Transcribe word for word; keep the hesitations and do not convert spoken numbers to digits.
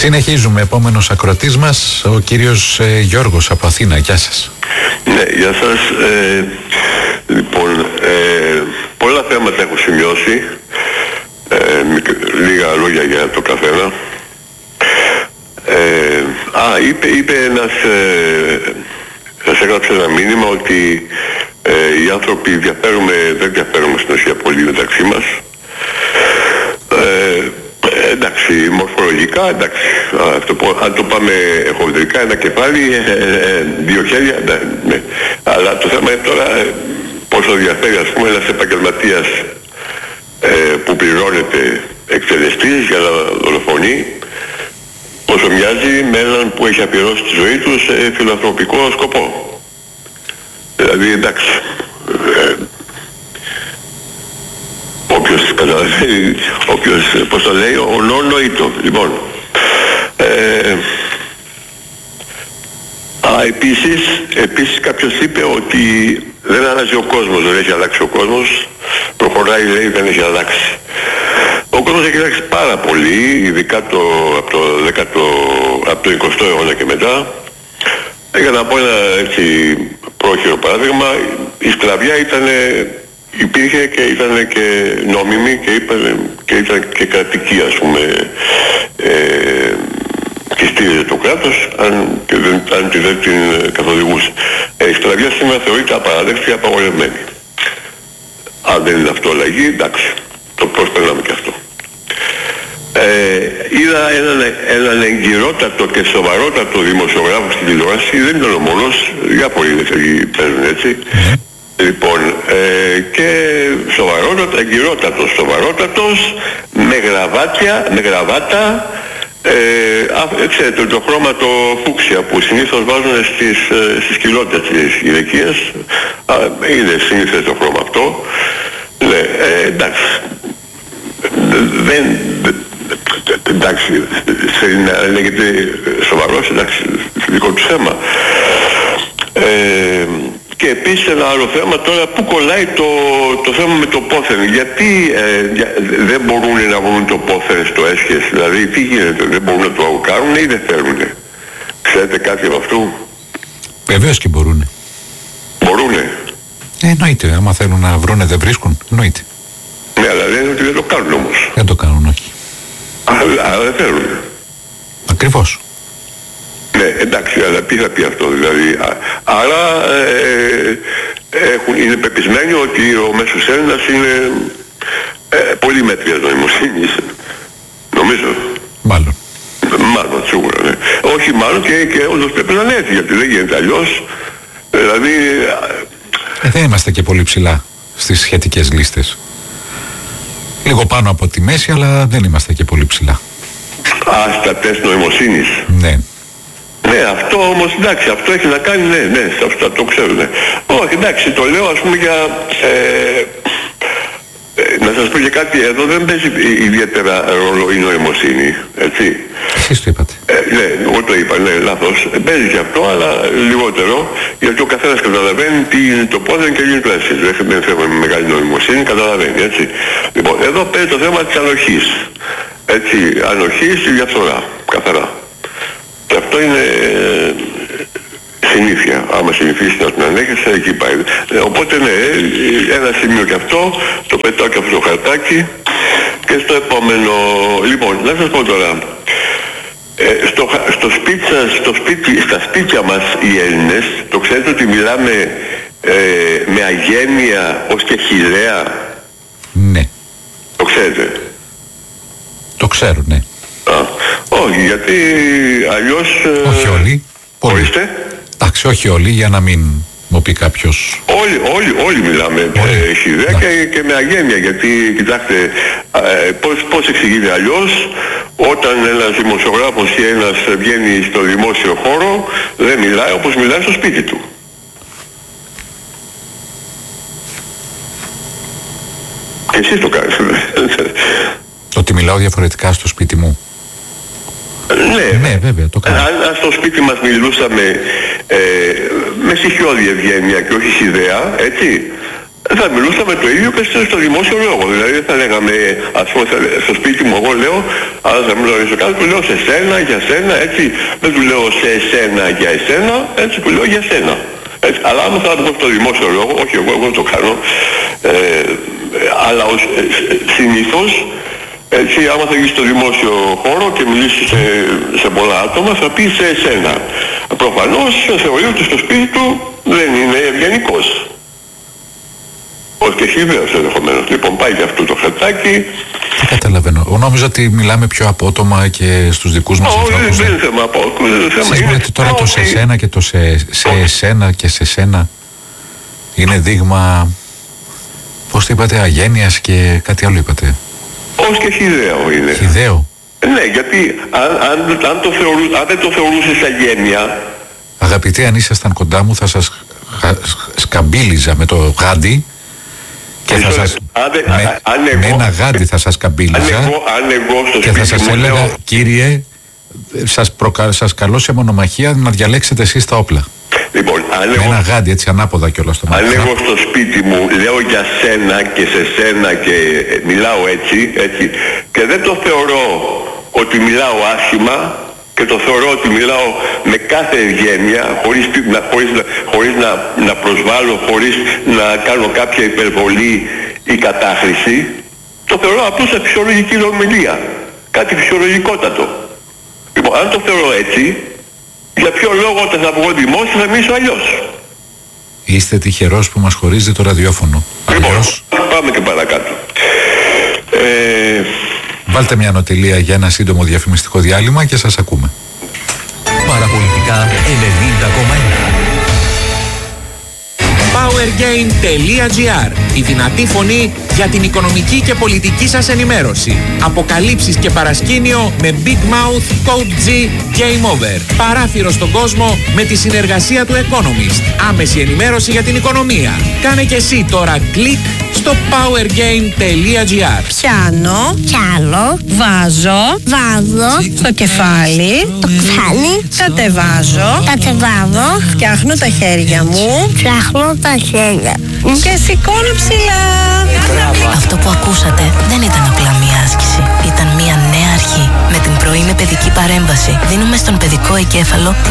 Συνεχίζουμε. Επόμενος ακροατής μας, ο κύριος ε, Γιώργος από Αθήνα. Γεια σας. Ναι, γεια σας. Ε, λοιπόν, ε, πολλά θέματα έχω σημειώσει. Ε, λίγα λόγια για το καθένα. Ε, α, είπε, είπε ένας, ε, σας έγραψε ένα μήνυμα ότι ε, οι άνθρωποι διαφέρουμε, δεν διαφέρουμε στην ουσία πολύ μεταξύ μας. Ε, εντάξει, μορφολογικά, εντάξει, αυτό, αν το πάμε χοντρικά, ένα κεφάλι, ε, δύο χέρια, ναι, ναι. Αλλά το θέμα είναι τώρα ε, πόσο διαφέρει, ας πούμε, ένας επαγγελματίας ε, που πληρώνεται εκτελεστής για να δολοφονεί, πόσο μοιάζει με έναν που έχει αφιερώσει τη ζωή του σε φιλανθρωπικό σκοπό. Δηλαδή, εντάξει, ε, όποιος καταλαβαίνει, όποιος, πώς το λέει, ο νόνοητο. Λοιπόν, ε, α, επίσης, επίσης κάποιος είπε ότι δεν αλλάζει ο κόσμος, δεν έχει αλλάξει ο κόσμος, προχωράει, λέει, δεν έχει αλλάξει. Ο κόσμος έχει αλλάξει πάρα πολύ, ειδικά το, από, το δέκατο, από το εικοστό αιώνα και μετά. Για να πω ένα έτσι πρόχειρο παράδειγμα, η σκλαβιά ήταν, υπήρχε και ήταν και νόμιμη και, είπαν, και ήταν και κρατική, ας πούμε, ε, και στήριζε το κράτος, αν, και δεν, αν και δεν την καθοδηγούσε. Ε, η σκλαβιά σήμερα θεωρείται απαράδεκτη, απαγορευμένη. Αν δεν είναι αυτό αλλαγή, εντάξει, το προσπερνάμε και αυτό. Ε, είδα έναν, έναν εγκυρότατο και σοβαρότατο δημοσιογράφο στην τηλεόραση, δεν ήταν ο μόνος, διάφοροι παίζουν έτσι. Λοιπόν, ε, και σοβαρότατο, εγκυρότατος, σοβαρότατος, με γραβάτια, με γραβάτα, ε, ξέρετε, το χρώμα το φούξια που συνήθως βάζουν στις, στις κοιλώτες της γυναικείας, είναι συνήθως το χρώμα αυτό. Ναι, ε, εντάξει, δεν, εντάξει, να λέγεται σοβαρός, εντάξει, δικό του θέμα. Ε, και επίσης ένα άλλο θέμα τώρα, που κολλάει το, το θέμα με το πόθεν. Γιατί ε, για, δεν μπορούν να βρουν το πόθεν στο έσχες, δηλαδή τι γίνεται, δεν μπορούν να το κάνουν ή δεν θέλουν? Ξέρετε κάτι από αυτού? Βεβαίως και μπορούνε. Μπορούνε. Ε, εννοείται, άμα θέλουν να βρούνε δεν βρίσκουν, εννοείται. Ναι, αλλά δεν είναι ότι δεν το κάνουν όμως. Δεν το κάνουν, όχι. Αλλά, αλλά δεν θέλουν. Ακριβώς. Ναι, εντάξει, αλλά τι θα πει αυτό, δηλαδή. Α, άρα ε, έχουν, είναι πεπισμένοι ότι ο μέσος Έλληνας είναι ε, πολύ μέτριας νοημοσύνης. Νομίζω. Μάλλον. Μάλλον, σίγουρα, ναι. Όχι μάλλον και, και όντως πρέπει να είναι έτσι, γιατί δεν γίνεται αλλιώς. Δηλαδή... Ε, δεν είμαστε και πολύ ψηλά στις σχετικές λίστες. Λίγο πάνω από τη μέση, αλλά δεν είμαστε και πολύ ψηλά. Α, στα τεστ νοημοσύνης. Ναι. Ναι, αυτό όμως, εντάξει, αυτό έχει να κάνει, ναι, ναι, αυτά το ξέρουν. Ναι. Όχι, εντάξει, το λέω ας πούμε για... Ε, ε, να σας πω και κάτι, εδώ δεν παίζει ιδιαίτερα ρόλο η νοημοσύνη, έτσι. Εσείς το είπατε. Ε, ναι, εγώ το είπα, ναι, λάθος. Ε, παίζει και αυτό, αλλά λιγότερο, γιατί ο καθένας καταλαβαίνει τι είναι το πόδεν και είναι το έσχες. Δεν θέμα με μεγάλη νοημοσύνη, καταλαβαίνει, έτσι. Λοιπόν, εδώ παίζει το θέμα της ανοχής. Έτσι, ανοχής ή διαφθορά, καθαρά. Και αυτό είναι ε, συνήθεια. Άμα συνηθίσεις να την ανέχεσαι, εκεί πάει. Ε, οπότε ναι, ένα σημείο και αυτό, το πετάω και αυτό το χαρτάκι. Και στο επόμενο, λοιπόν, να σας πω τώρα, ε, στο, στο σπίτι σας, στο σπίτι, στα σπίτια μας οι Έλληνες, το ξέρετε ότι μιλάμε ε, με αγένεια ως και χιλέα? Ναι. Το ξέρετε? Το ξέρω, ναι. Α, όχι, γιατί αλλιώς... Όχι όλοι. Ορίστε. Εντάξει, όχι όλοι, για να μην μου πει κάποιος. Όλοι, όλοι, όλοι μιλάμε με χιδέα και, και με αγένεια, γιατί κοιτάξτε, ε, πώς, πώς εξηγείται αλλιώς όταν ένας δημοσιογράφος ή ένας βγαίνει στο δημόσιο χώρο, δεν μιλάει όπως μιλάει στο σπίτι του. Και εσείς το κάνετε. Ότι μιλάω διαφορετικά στο σπίτι μου. Ναι, ναι, βέβαια, το κάνω. Αν, αν στο σπίτι μας μιλούσαμε ε, με στοιχειώδη ευγένεια και όχι ιδέα, έτσι, θα μιλούσαμε το ίδιο και στο δημόσιο λόγο. Δηλαδή θα λέγαμε, ας πούμε, στο σπίτι μου, εγώ λέω, αλλά θα μιλάω στο κάτω, του λέω σε σένα, για σένα, έτσι. Δεν του λέω σε εσένα, για εσένα, έτσι του λέω για σένα. Έτσι. Αλλά άμα θα το πω στο δημόσιο λόγο, όχι εγώ, εγώ το κάνω, ε, αλλά ως, ε, συνήθως, έτσι, άμα θα γεις στο δημόσιο χώρο και μιλήσεις σε, σε πολλά άτομα, θα πει σε εσένα. Προφανώς θεωρεί ότι στο σπίτι του δεν είναι ευγενικός. Όχι και χιδαίος ενδεχομένως. Λοιπόν, πάει και αυτό το χαρτάκι. Δεν καταλαβαίνω. Εγώ νόμιζα ότι μιλάμε πιο απότομα και στους δικούς μας ανθρώπους. Όχι, δεν είναι θέμα απότομα. Εσείς λέτε τώρα το σε σένα και το σε, σε εσένα και σε σένα είναι δείγμα, πώς το είπατε, αγένειας και κάτι άλλο είπατε. Όχι και χιδαίο είναι. Χιδαίο. Ναι, γιατί αν, αν, αν, το θεωρού, αν δεν το θεωρούσες αγένεια... Αγαπητοί, αν ήσασταν κοντά μου θα σας σκαμπίλιζα με το γάντι και θα σας, άνε, με, αν εγώ, με ένα γάντι θα σας σκαμπίλιζα αν εγώ, αν εγώ στο και θα σας έλεγα, λέω... κύριε, σας, προκα... σας καλώ σε μονομαχία να διαλέξετε εσείς τα όπλα. Λοιπόν, αν με εγώ, ένα γάντι έτσι ανάποδα κιόλας στο μάτι. Αν εγώ στο σπίτι μου λέω για σένα και σε σένα και μιλάω έτσι, έτσι και δεν το θεωρώ ότι μιλάω άσχημα και το θεωρώ ότι μιλάω με κάθε ευγένεια, χωρίς, να, χωρίς, να, χωρίς να, να προσβάλλω, χωρίς να κάνω κάποια υπερβολή ή κατάχρηση, το θεωρώ απλώς σε φυσιολογική ομιλία. Κάτι φυσιολογικότατο. Λοιπόν, αν το θεωρώ έτσι, για ποιο λόγο όταν θα βγω δημόσια θα μιλήσω αλλιώς. Είστε τυχερός που μας χωρίζει το ραδιόφωνο. Λοιπόν, αλλιώς... πάμε και παρακάτω. Ε... Βάλτε μια ανωτελεία για ένα σύντομο διαφημιστικό διάλειμμα και σας ακούμε. Παραπολιτικά ενενήντα κόμμα ένα. powergain τελεία gr. Η δυνατή φωνή για την οικονομική και πολιτική σας ενημέρωση. Αποκαλύψεις και παρασκήνιο με Big Mouth, Code G, Game Over. Παράθυρο στον κόσμο με τη συνεργασία του Economist. Άμεση ενημέρωση για την οικονομία. Κάνε και εσύ τώρα κλικ στο powergain τελεία gr. Πιάνω, πιάνω, βάζω, βάζω στο κεφάλι, το κεφάλι, κατεβάζω, κατεβάζω, φτιάχνω τα χέρια μου, φτιάχνω τα χέρια και σηκώνω ψηλά. Αυτό που ακούσατε δεν ήταν απλά μία άσκηση. Ήταν μία νέα αρχή. Με την πρωινή παιδική παρέμβαση δίνουμε στον παιδικό εγκέφαλο την